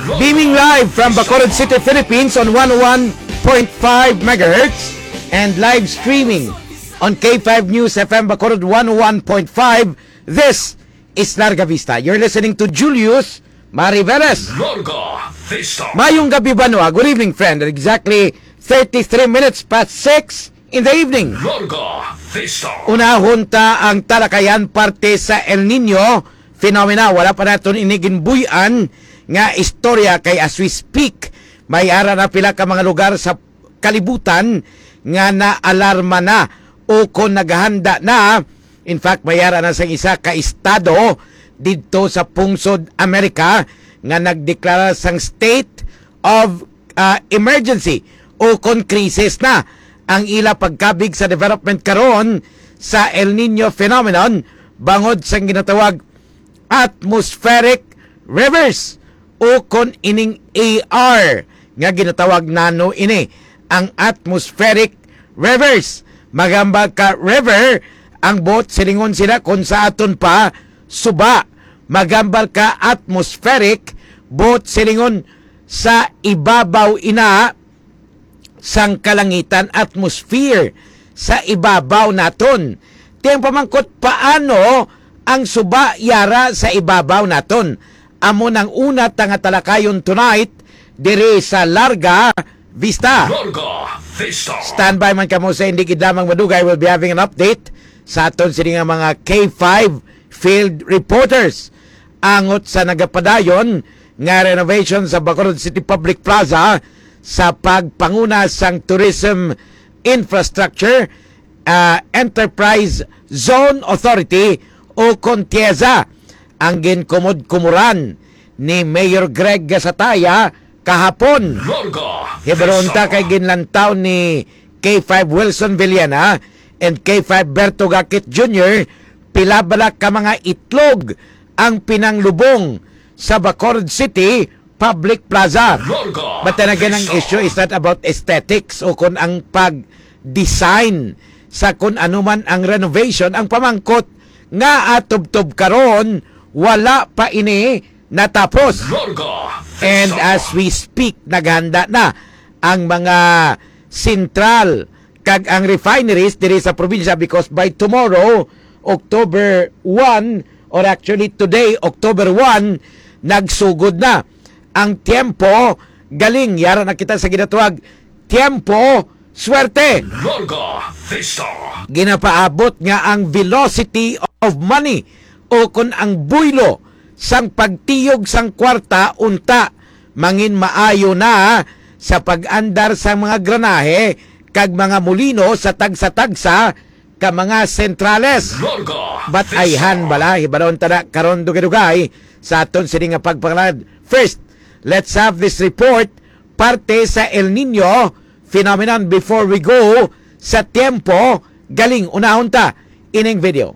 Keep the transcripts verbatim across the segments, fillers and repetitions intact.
Beaming live from Bacolod City, Philippines on one oh one point five megahertz and live streaming on K five News F M Bacolod one oh one point five. This is Larga Vista. You're listening to Julius Mariveles. Larga Vista. Mayong gabi ba no? Good evening, friend. Exactly thirty-three minutes past six in the evening. Larga Vista. Unahon ta ang talakayan parte sa El Nino phenomena. Wala pa natin iniginbuyan nga istorya kay as we speak. May ara na pila ka mga lugar sa kalibutan nga na-alarma na o kung naghahanda na. In fact, may ara na sa isa ka estado dito sa Pungsod, Amerika nga nagdeklara sang state of uh, emergency o kung krisis na ang ila pagkabig sa development karon sa El Nino phenomenon bangod sa ginatawag atmospheric rivers o kon ining A R nga ginatawag nano ini ang atmospheric rivers. Magamba ka river ang boat silingon sila kung sa aton pa suba. Magambal ka atmospheric boat silingon sa ibabaw ina sang kalangitan, atmosphere sa ibabaw naton. Tiyang pamangkot paano ang suba yara sa ibabaw naton. Amo nang una tanga talakayon tonight diri sa Larga Vista. Larga Vista. Standby man kamo sa hindi gidlamang madugay. We'll be having an update sa aton sini nga mga K five field reporters. Angot sa nagapadayon nga renovation sa Bacolod City Public Plaza sa pagpanguna sang Tourism Infrastructure uh, Enterprise Zone Authority o Contieza ang ginkumod-kumuran ni Mayor Greg Gasataya kahapon. Hibaronta kay ginlantaw ni K five Wilson Villena and K five Berto Gakit Junior Pilabala ka mga itlog ang pinanglubong sa Bacolod City Public Plaza. But then again, ang issue is not about aesthetics o kung ang pag-design sa kung anuman ang renovation. Ang pamangkot nga atubtob karon wala pa ini natapos. And as we speak, naghanda na ang mga sentral kag ang refineries diri sa probinsya because by tomorrow, October first, or actually today, October first, nagsugod na ang tiempo galing. Yara na kita sa ginatawag tiempo swerte. Ginapaabot nga ang velocity of money o kung ang buylo sang pagtiyog sang kwarta unta mangin maayo na sa pag-andar sa mga granahe kag mga molino sa tagsa-tagsa ka mga sentrales. But ayhan bala hibaron tada karon dugay-dugay sa aton sini nga pagpangalad. First, let's have this report parte sa El Nino phenomenon before we go sa tiempo galing. Unahon ta ining video.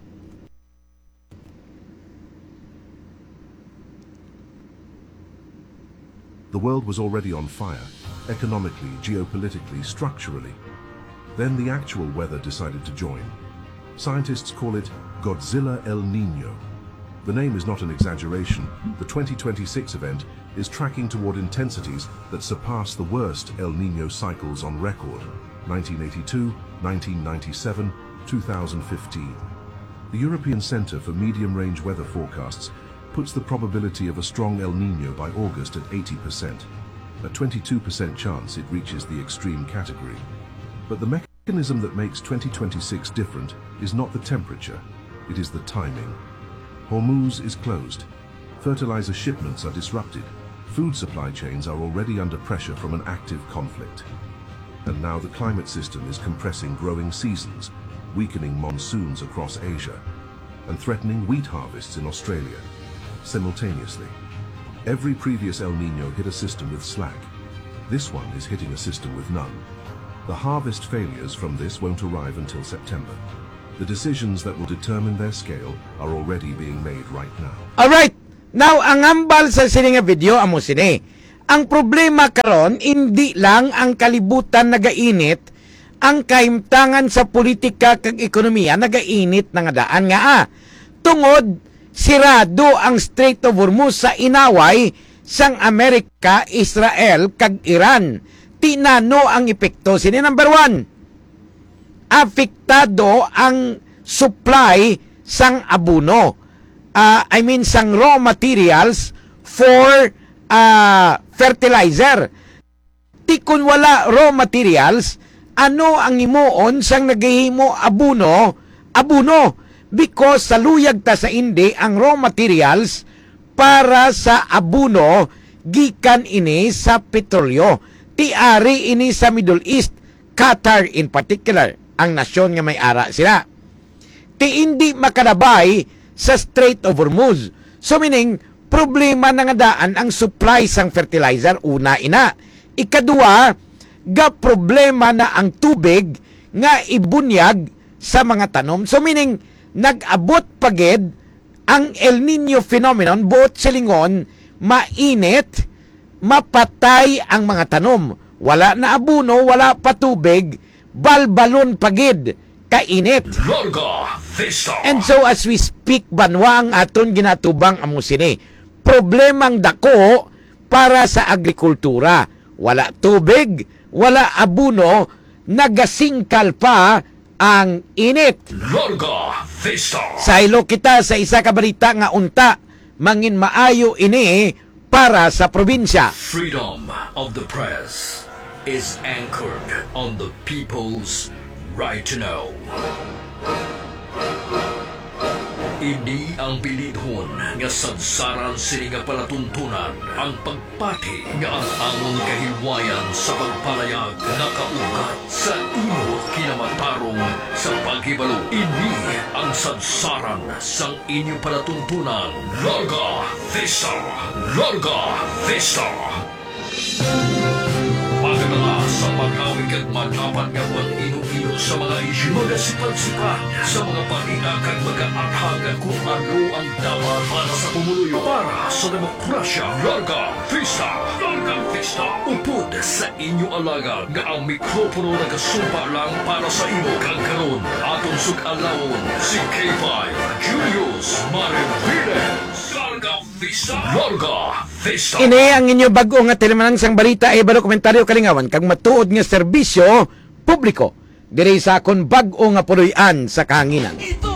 The world was already on fire, economically, geopolitically, structurally. Then the actual weather decided to join. Scientists call it Godzilla El Nino. The name is not an exaggeration. The twenty twenty-six event is tracking toward intensities that surpass the worst El Nino cycles on record, nineteen eighty-two, nineteen ninety-seven, two thousand fifteen. The European Center for Medium-Range Weather Forecasts puts the probability of a strong El Nino by August at eighty percent, a twenty-two percent chance it reaches the extreme category. But the mechanism that makes twenty twenty-six different is not the temperature, it is the timing. Hormuz is closed, fertilizer shipments are disrupted, food supply chains are already under pressure from an active conflict. And now the climate system is compressing growing seasons, weakening monsoons across Asia, and threatening wheat harvests in Australia. Simultaneously, every previous El Nino hit a system with slack. This one is hitting a system with none. The harvest failures from this won't arrive until September. The decisions that will determine their scale are already being made right now. Alright, now ang ambal sa sini nga video amo sini. Ang problema karon hindi lang ang kalibutan nagainit, ang kahimtangan sa politika kag ekonomiya nagainit na nga daan nga ah. Tungod sirado ang Strait of Hormuz sa inaway sang Amerika, Israel, kag Iran. Tinano ang epekto. Sini number one, apektado ang supply sang abono. Uh, I mean, sang raw materials for uh, fertilizer. Ti kung wala raw materials, ano ang imuon sang nagahimo abono? Abono. Because saluyag ta sa indi ang raw materials para sa abono gikan ini sa petrolyo. Ti ari ini sa Middle East, Qatar in particular, ang nasyon nga may ara sila. Ti hindi makalabay sa Strait of Hormuz. So meaning, problema na nga daan ang supply sang fertilizer, una ina. Ikadua, ga problema na ang tubig nga ibunyag sa mga tanom. So meaning, nag-abot pagid ang El Nino phenomenon, buot silingon, mainit, mapatay ang mga tanom. Wala na abuno, wala pa tubig, balbalon pagid, kainit. Larga Vista. And so as we speak, banwa ang aton ginatubang amo sini. Problemang dako para sa agrikultura. Wala tubig, wala abuno, nagasingkal pa ang init. Larga Vista. Saylo kita sa isa ka balita nga unta, mangin maayo ini para sa probinsya. Freedom of the press is anchored on the people's right to know. Ini ang bilidhon nga sadsaran sini nga palatuntunan ang pagpati nga ang among kahilwayan sa pagpalayag nakaugat sa imo kinamatarong sa paghibalo. Ini ang sadsaran sang inyong palatuntunan. Larga Vista! Larga Vista! Magdala sa pag-awig at manapan nga pang-ino-ino sa mga isyu. Magasipag-sipan sa mga paninakag mag-aathagan kung ano ang dapat para sa pumuluyo. Para sa demokrasya. Larga Vista! Larga Vista! Upod sa inyo alaga nga ang mikropono nagasumpa lang para sa imo. Kagkaroon atong sug-alawon si K five Julius Mariviles. Larga Vista! Larga Vista! Ini ang inyo bago nga telemanang sang balita ay balo komentaryo kalingawan kag matuod nga serbisyo publiko diri sa akon bag-o nga puloy-an sa kahanginan. Ito